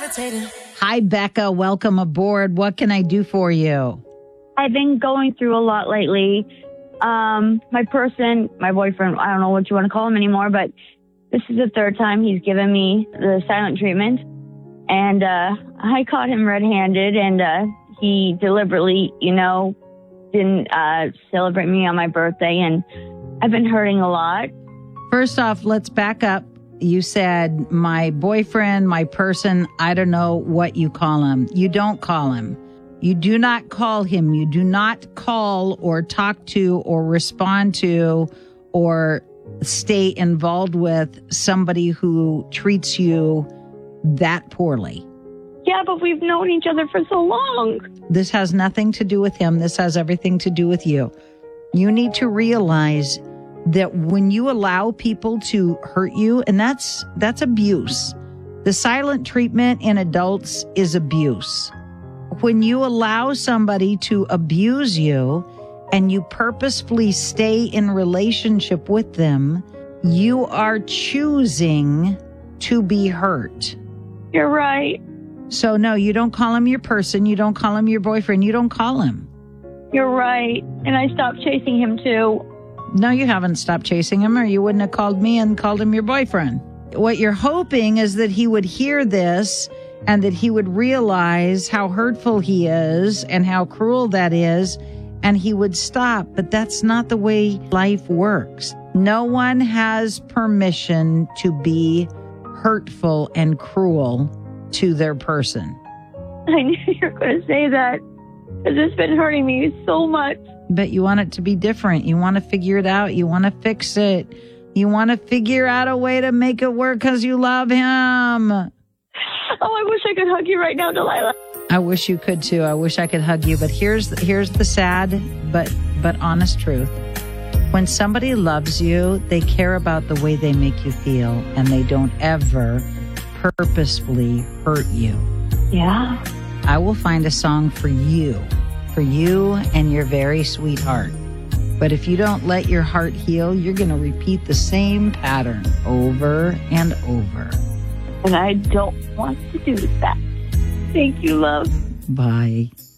Hi, Becca. Welcome aboard. What can I do for you? I've been going through a lot lately. My boyfriend, I don't know what you want to call him anymore, but this is the third time he's given me the silent treatment. And I caught him red-handed, and he deliberately, didn't celebrate me on my birthday, and I've been hurting a lot. First off, let's back up. You said my boyfriend, my person, I don't know what you call him. You don't call him. You do not call him. You do not call or talk to or respond to or stay involved with somebody who treats you that poorly. Yeah, but we've known each other for so long. This has nothing to do with him. This has everything to do with you. You need to realize that when you allow people to hurt you, and that's abuse. The silent treatment in adults is abuse. When you allow somebody to abuse you and you purposefully stay in relationship with them, you are choosing to be hurt. You're right. So no, you don't call him your person. You don't call him your boyfriend. You don't call him. You're right. And I stopped chasing him too. No, you haven't stopped chasing him, or you wouldn't have called me and called him your boyfriend. What you're hoping is that he would hear this and that he would realize how hurtful he is and how cruel that is, and he would stop. But that's not the way life works. No one has permission to be hurtful and cruel to their person. I knew you were going to say that, because it's been hurting me so much. But you want it to be different. You want to figure it out. You want to fix it. You want to figure out a way to make it work because you love him. Oh, I wish I could hug you right now, Delilah. I wish you could too. I wish I could hug you. But here's the sad but honest truth. When somebody loves you, they care about the way they make you feel, and they don't ever purposefully hurt you. Yeah. I will find a song for you and your very sweetheart. But if you don't let your heart heal, you're going to repeat the same pattern over and over. And I don't want to do that. Thank you, love. Bye.